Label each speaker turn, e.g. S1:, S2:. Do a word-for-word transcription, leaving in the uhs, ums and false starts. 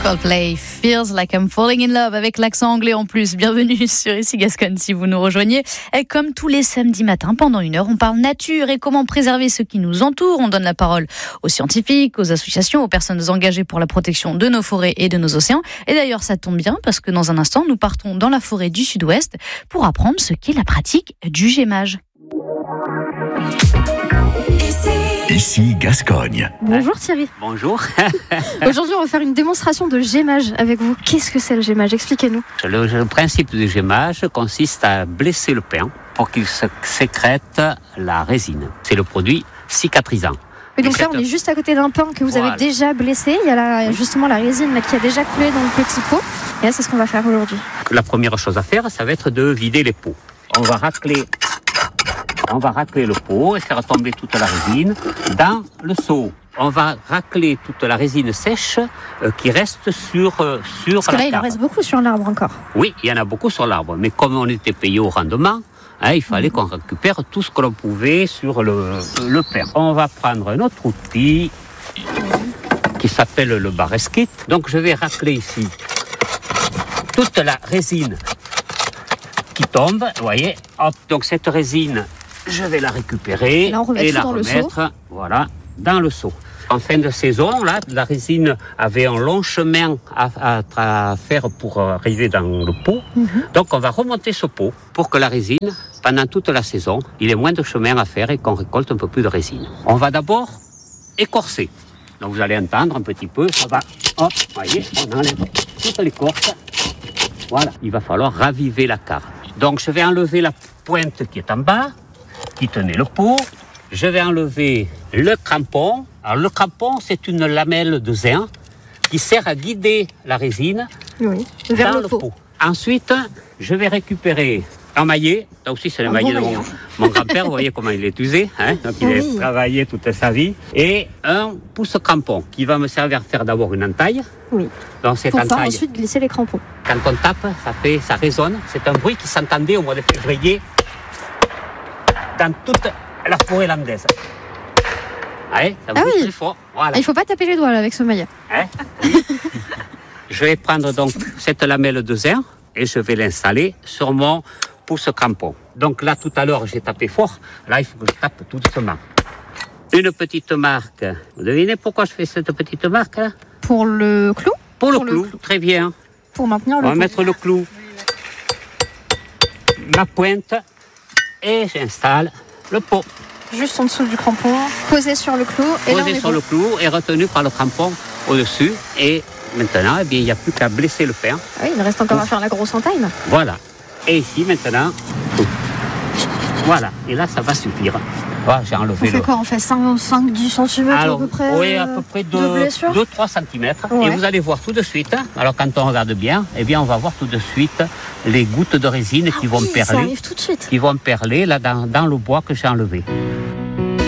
S1: Coldplay, Feels Like I'm Falling in Love, avec l'accent anglais en plus. Bienvenue sur Ici Gascogne si vous nous rejoignez. Et comme tous les samedis matins, pendant une heure, on parle nature et comment préserver ce qui nous entoure. On donne la parole aux scientifiques, aux associations, aux personnes engagées pour la protection de nos forêts et de nos océans. Et d'ailleurs, ça tombe bien parce que dans un instant, nous partons dans la forêt du Sud-Ouest pour apprendre ce qu'est la pratique du gémage.
S2: Ici Gascogne.
S3: Bonjour Thierry.
S4: Bonjour.
S3: Aujourd'hui, on va faire une démonstration de gémage avec vous. Qu'est-ce que c'est le gémage ? Expliquez-nous.
S4: Le, le principe du gémage consiste à blesser le pain pour qu'il se sécrète la résine. C'est le produit cicatrisant.
S3: Et donc
S4: Et
S3: là,
S4: cette...
S3: on est juste à côté d'un pain que vous
S4: voilà.
S3: avez déjà blessé. Il y a la, justement la résine là, qui a déjà coulé dans le petit pot. Et là, c'est ce qu'on va faire aujourd'hui.
S4: La première chose à faire, ça va être de vider les pots. On va racler, on va racler le pot et faire tomber toute la résine dans le seau. On va racler toute la résine sèche euh, qui reste sur, euh, sur
S3: Parce que
S4: la
S3: là, il en
S4: table.
S3: reste beaucoup sur l'arbre encore.
S4: Oui, il y en a beaucoup sur l'arbre. Mais comme on était payé au rendement, hein, il fallait qu'on récupère tout ce que l'on pouvait sur le, le pain. On va prendre un autre outil qui s'appelle le bar-esquite. Donc je vais racler ici toute la résine qui tombe. Vous voyez, hop, donc cette résine, je vais la récupérer
S3: Là, on remet
S4: et
S3: tout
S4: la
S3: dans le
S4: remettre voilà, dans le seau. En fin de saison, là, la résine avait un long chemin à, à, à faire pour arriver dans le pot. Mm-hmm. Donc, on va remonter ce pot pour que la résine, pendant toute la saison, il ait moins de chemin à faire et qu'on récolte un peu plus de résine. On va d'abord écorcer. Donc, vous allez entendre un petit peu, ça va, hop, voyez, on enlève toute l'écorce. Voilà, il va falloir raviver la carre. Donc, je vais enlever la pointe qui est en bas, qui tenait le pot. Je vais enlever le crampon. Alors, le crampon, c'est une lamelle de zinc qui sert à guider la résine
S3: oui, vers
S4: dans
S3: le,
S4: le
S3: pot.
S4: pot. Ensuite, je vais récupérer un maillet. Là aussi, c'est le
S3: un
S4: maillet
S3: bon
S4: de mon, mon grand-père. Vous voyez comment il est usé. Hein. Donc, il
S3: oui.
S4: a travaillé toute sa vie. Et un pouce-crampon qui va me servir à faire d'abord une entaille.
S3: Oui.
S4: Donc, cette
S3: pour pouvoir
S4: entaille,
S3: ensuite glisser les crampons.
S4: quand on tape, ça, fait, ça résonne. C'est un bruit qui s'entendait au mois de février dans toute la forêt landaise. Ouais, ça
S3: ah oui.
S4: très fort. Voilà.
S3: Il ne faut pas taper les doigts là, avec ce maillet.
S4: Hein je vais prendre donc cette lamelle de zinc et je vais l'installer sur mon pouce crampon. Donc là, tout à l'heure, j'ai tapé fort. Là, il faut que je tape tout doucement. Une petite marque. Vous devinez pourquoi je fais cette petite marque là ?
S3: Pour le clou ?
S4: Pour,
S3: Pour
S4: le,
S3: le
S4: clou.
S3: clou.
S4: Très bien.
S3: Pour maintenir
S4: On
S3: le
S4: va
S3: pot.
S4: mettre le clou. Ma pointe. Et j'installe le pot.
S3: Juste en dessous du crampon, posé sur le clou. Et
S4: Posé
S3: là, on est
S4: sur
S3: bon.
S4: le clou et retenu par le crampon au-dessus. Et maintenant, eh bien, il n'y a plus qu'à blesser le pain.
S3: Ah oui, il reste encore à faire la grosse entaille.
S4: Voilà. Et ici, maintenant, tout. Voilà. Et là, ça va suffire. Voilà, j'ai enlevé
S3: On fait
S4: le...
S3: quoi ? On fait cinq à dix centimètres
S4: Alors,
S3: à peu près
S4: oui, à peu près
S3: de blessure
S4: deux à trois centimètres.
S3: Ouais.
S4: Et vous allez voir tout de suite, alors quand on regarde bien, eh bien, on va voir tout de suite les gouttes de résine
S3: ah
S4: qui vont
S3: oui, ça
S4: perler,
S3: arrive tout de suite.
S4: qui vont perler là dans, dans le bois que j'ai enlevé.